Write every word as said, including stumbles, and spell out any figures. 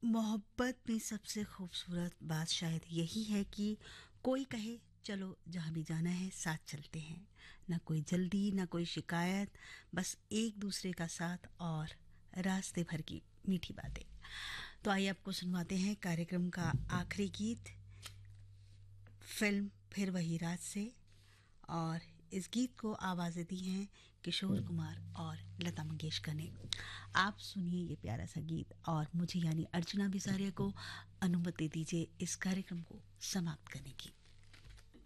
मोहब्बत में सबसे खूबसूरत बात शायद यही है कि कोई कहे चलो जहाँ भी जाना है साथ चलते हैं। ना कोई जल्दी, ना कोई शिकायत, बस एक दूसरे का साथ और रास्ते भर की मीठी बातें। तो आइए आपको सुनवाते हैं कार्यक्रम का आखिरी गीत, फिल्म फिर वही रात से। और इस गीत को आवाज़ें दी हैं किशोर कुमार और लता मंगेशकर ने। आप सुनिए ये प्यारा सा गीत और मुझे यानी अर्चना बिसारिया को अनुमति दीजिए इस कार्यक्रम को समाप्त करने की।